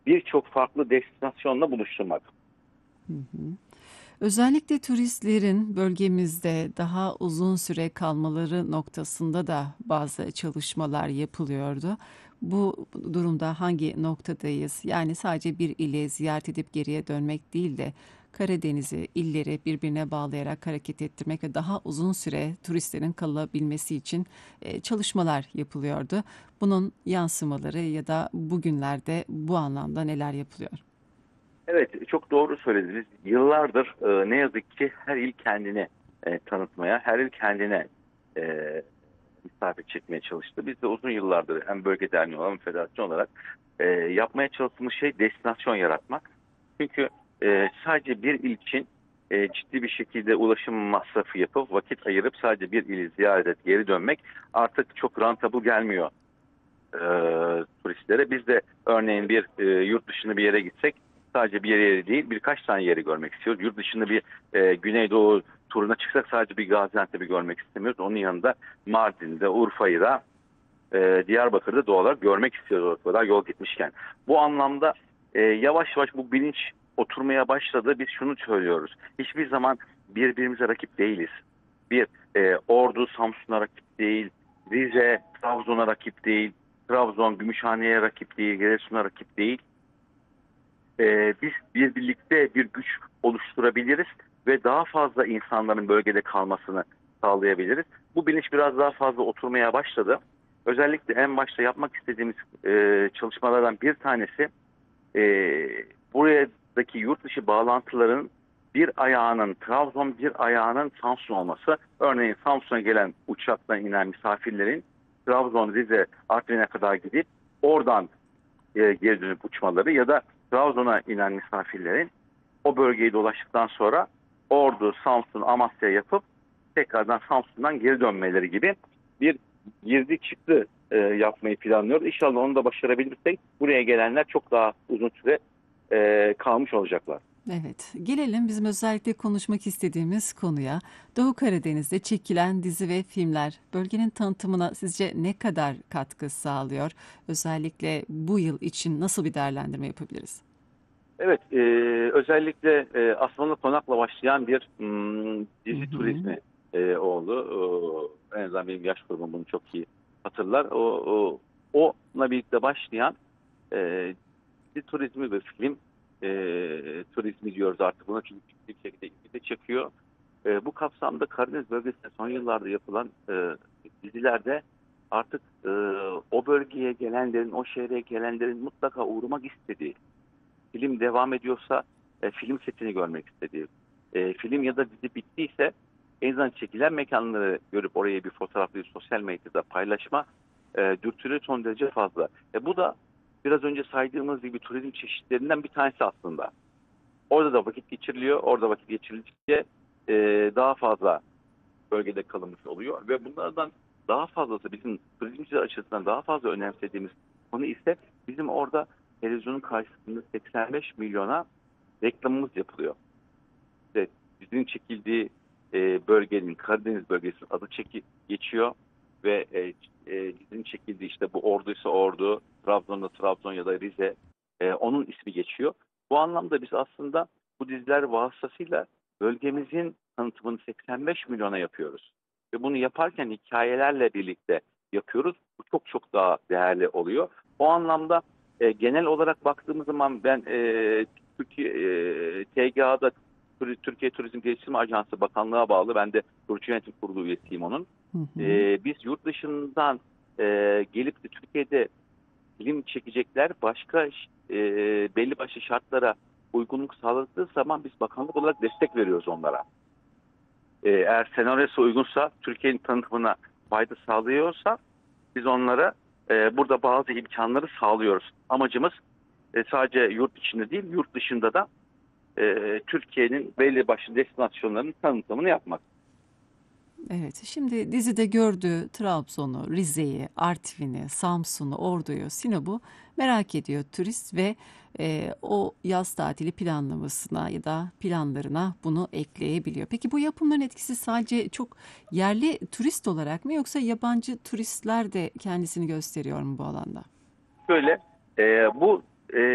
birçok farklı destinasyonla buluşturmak. Hı hı. Özellikle turistlerin bölgemizde daha uzun süre kalmaları noktasında da bazı çalışmalar yapılıyordu. Bu durumda hangi noktadayız? Yani sadece bir ili ziyaret edip geriye dönmek değil de Karadeniz'i, illeri birbirine bağlayarak hareket ettirmek ve daha uzun süre turistlerin kalabilmesi için çalışmalar yapılıyordu. Bunun yansımaları ya da bugünlerde bu anlamda neler yapılıyor? Evet, çok doğru söylediniz. Yıllardır ne yazık ki her il kendine tanıtmaya, her il kendine e, misafir çekmeye çalıştı. Biz de uzun yıllardır hem bölge derneği olarak hem federasyon olarak yapmaya çalıştığımız şey destinasyon yaratmak. Çünkü sadece bir il için ciddi bir şekilde ulaşım masrafı yapıp vakit ayırıp sadece bir ili ziyaret edip geri dönmek artık çok rentable gelmiyor e, turistlere. Biz de örneğin bir yurt dışında bir yere gitsek sadece bir yere değil birkaç tane yeri görmek istiyoruz. Yurt dışında bir Güneydoğu turuna çıksak sadece bir Gaziantep'i görmek istemiyoruz. Onun yanında Mardin'de, Urfa'yı da Diyarbakır'da doğal olarak görmek istiyoruz o kadar yol gitmişken. Bu anlamda yavaş yavaş bu bilinç oturmaya başladı. Biz şunu söylüyoruz. Hiçbir zaman birbirimize rakip değiliz. Bir Ordu, Samsun'a rakip değil. Rize, Trabzon'a rakip değil. Trabzon, Gümüşhane'ye rakip değil. Giresun'a rakip değil. Biz bir birlikte bir güç oluşturabiliriz ve daha fazla insanların bölgede kalmasını sağlayabiliriz. Bu bilinç biraz daha fazla oturmaya başladı. Özellikle en başta yapmak istediğimiz çalışmalardan bir tanesi e, buradaki yurt dışı bağlantıların bir ayağının Trabzon, bir ayağının Samsun olması. Örneğin Samsun'a gelen uçaktan inen misafirlerin Trabzon, Rize, Artvin'e kadar gidip oradan geri dönüp uçmaları ya da Trabzon'a inen misafirlerin o bölgeyi dolaştıktan sonra Ordu, Samsun, Amasya yapıp tekrardan Samsun'dan geri dönmeleri gibi bir girdi çıktı yapmayı planlıyoruz. İnşallah onu da başarabilirsek buraya gelenler çok daha uzun süre kalmış olacaklar. Evet, gelelim bizim özellikle konuşmak istediğimiz konuya. Doğu Karadeniz'de çekilen dizi ve filmler bölgenin tanıtımına sizce ne kadar katkı sağlıyor? Özellikle bu yıl için nasıl bir değerlendirme yapabiliriz? Evet, özellikle Asmalı Konak'la başlayan bir Hı dizi hı. turizmi oldu. En azından benim yaş grubum bunu çok iyi hatırlar. Onunla birlikte başlayan dizi turizmi ve film turizmi diyoruz artık buna çünkü ciddi bir şekilde ilgi de çekiyor. Bu kapsamda Karadeniz bölgesinde son yıllarda yapılan dizilerde artık o bölgeye gelenlerin, o şehre gelenlerin mutlaka uğramak istediği, film devam ediyorsa film setini görmek istediği, film ya da dizi bittiyse en azından çekilen mekanları görüp oraya bir fotoğraflayıp sosyal medyada paylaşma dürtüleri son derece fazla. Bu da biraz önce saydığımız gibi turizm çeşitlerinden bir tanesi aslında. Orada da vakit geçiriliyor, orada vakit geçirilince e, daha fazla bölgede kalınmış oluyor ve bunlardan daha fazlası bizim turizmciler açısından daha fazla önemsediğimiz konu ise bizim orada televizyonun karşısında 85 milyona reklamımız yapılıyor. İşte dizinin çekildiği bölgenin Karadeniz bölgesi adı geçiyor ve dizinin çekildiği işte bu Ordu ise Ordu, Trabzon'da Trabzon ya da Rize onun ismi geçiyor. Bu anlamda biz aslında bu diziler vasıtasıyla bölgemizin tanıtımını 85 milyona yapıyoruz. Ve bunu yaparken hikayelerle birlikte yapıyoruz. Bu çok çok daha değerli oluyor. O anlamda genel olarak baktığımız zaman ben Türkiye TGA'da Türkiye Turizm Geliştirme Ajansı Bakanlığa bağlı. Ben de kurucu yönetim kurulu üyesiyim onun. Hı hı. Biz yurt dışından gelip de Türkiye'de film çekecekler başka belli başlı şartlara uygunluk sağladığı zaman biz bakanlık olarak destek veriyoruz onlara. Eğer senaryosu uygunsa, Türkiye'nin tanıtımına fayda sağlıyorsa biz onlara burada bazı imkanları sağlıyoruz. Amacımız sadece yurt içinde değil, yurt dışında da Türkiye'nin belli başlı destinasyonlarının tanıtımını yapmak. Evet, şimdi dizide gördüğü Trabzon'u, Rize'yi, Artvin'i, Samsun'u, Ordu'yu, Sinop'u merak ediyor turist ve o yaz tatili planlamasına ya da planlarına bunu ekleyebiliyor. Peki bu yapımların etkisi sadece çok yerli turist olarak mı yoksa yabancı turistler de kendisini gösteriyor mu bu alanda? Böyle bu